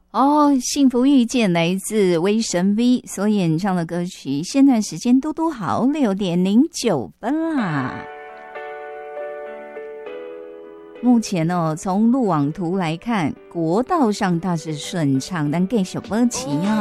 哦，幸福遇见来自威神 V 所演唱的歌曲，现在时间嘟嘟好6:09啦。目前哦，从路网图来看，国道上大致顺畅，但继续保持啊。